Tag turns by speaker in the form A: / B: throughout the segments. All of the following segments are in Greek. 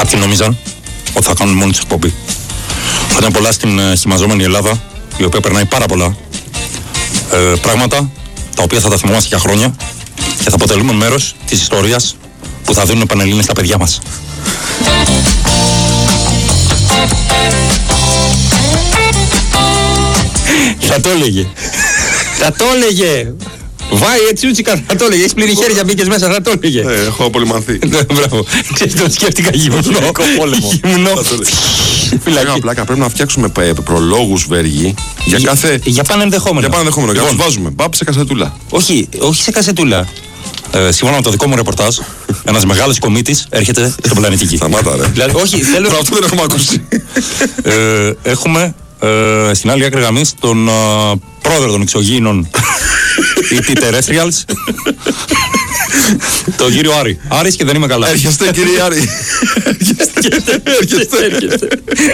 A: Αυτοί νόμιζαν ότι θα κάνουν μόνοι τους εκπομπή. Θα ήταν πολλά στην χυμαζόμενη Ελλάδα, η οποία περνάει πάρα πολλά πράγματα, τα οποία θα τα θυμόμαστε για χρόνια και θα αποτελούμε μέρος της ιστορίας που θα δίνουν Πανελλήνες στα παιδιά μας. Θα το έλεγε. Θα το έλεγε. Βάει έτσι ούτσικα, θα το έλεγε. Έχεις πλήρη χέρια, μπήκες μέσα, θα το έλεγε.
B: Έχω απολυμανθεί.
A: Μπράβο. Ξέρεις, το σκέφτηκα γυμνό.
B: Πλάκα, πρέπει να φτιάξουμε προλόγους, Βέργη, για κάθε.
A: Για πάνε ενδεχόμενο.
B: Για να τους βάζουμε. Μπαπ σε κασετούλα.
A: Όχι σε κασετούλα. Σύμφωνα με το δικό μου ρεπορτάζ, ένας μεγάλος κομίτης έρχεται στον Πλανητική.
B: Σταμάτα, ρε.
A: Δηλαδή, όχι, θέλω.
B: Αυτό δεν έχουμε ακούσει.
A: Έχουμε στην άλλη άκρη γραμμής τον πρόεδρο των εξωγήινων ET Terrestrials, τον κύριο Άρη. Άρης και δεν είμαι καλά.
B: Έρχεστε, κύριε Άρη. Έρχεστε.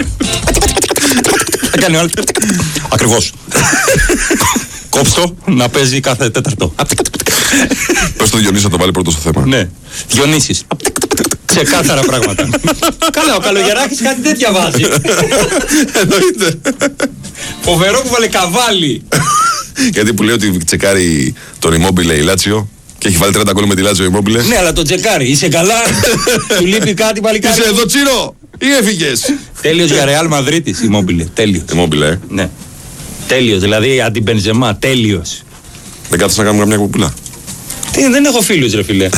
A: Θα κάνει ο άλλος. Ακριβώς. Κόψτο να παίζει κάθε τέταρτο.
B: Πες το Διονύση να το βάλει πρώτο στο θέμα.
A: Ναι. Διονύσης. Ξεκάθαρα πράγματα. Καλά, ο Καλογεράκης κάτι τέτοια βάζει.
B: Εννοείται.
A: Φοβερό που βάλε καβάλι.
B: Γιατί που λέει ότι τσεκάρει τον Immobile η Λάτσιο και έχει βάλει 30 γκολ με τη Λάτσιο Immobile.
A: Ναι, αλλά τον τσεκάρει. Είσαι καλά. Του λείπει κάτι πάλι κάτι.
B: Είσαι εδώ, Τσίρο, ή έφυγες?
A: Τέλειος για Ρεάλ Μαδρίτης Immobile. Τέλειος.
B: Immobile,
A: Ναι. Τέλειος, δηλαδή αντιμπενζεμά. Τέλειος.
B: Δεν κάθεσαι να κάνουμε καμιά κουπούλα?
A: Δεν έχω φίλους, ρε φίλε.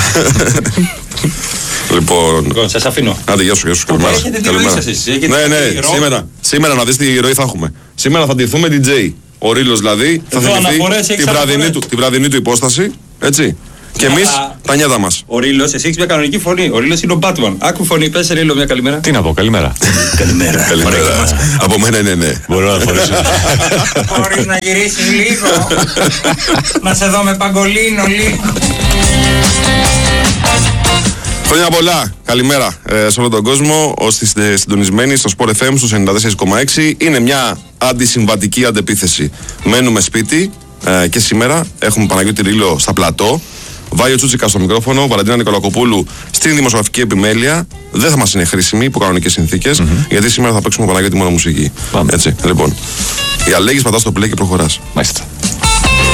B: Λοιπόν,
A: σας αφήνω.
B: Άντε, γεια σου. Καλημέρα.
A: Έχετε τη ροή σας εσείς.
B: Ναι, σήμερα να δεις τι ροή θα έχουμε. Σήμερα θα ντυθούμε DJ. Ο Ρήλος δηλαδή θα θυμηθεί τη βραδινή του υπόσταση, έτσι. Και εμείς τα νιάτα μας.
A: Ο Ρήλος, εσύ έχεις μια κανονική φωνή. Ο Ρήλος είναι ο Batman. Άκου φωνή, πες Ρήλο μια καλημέρα.
C: Τι να πω, καλημέρα.
A: Καλημέρα.
B: Από μένα είναι ναι.
C: Μπορώ να φορέσω.
D: Μπορείς να γυρίσεις λίγο? Να σε δω με παγκολίνο λίγο.
B: Χρόνια πολλά, καλημέρα σε όλο τον κόσμο. Όσοι είστε συντονισμένοι στο Sport FM στους 94,6. Είναι μια αντισυμβατική αντεπίθεση. Μένουμε σπίτι και σήμερα έχουμε Παναγιώτη Ρήλο στα πλατό, Βάιο Τσούτσικα στο μικρόφωνο, Βαλαντίνα Νικολακοπούλου στην δημοσιογραφική επιμέλεια. Δεν θα μας είναι χρήσιμη υπό κανονικές συνθήκες, γιατί σήμερα θα παίξουμε Παναγιώτη μόνο μουσική. Έτσι, λοιπόν. Οι αλέγεις πατάς στο play και προχωράς.
C: Μάλιστα.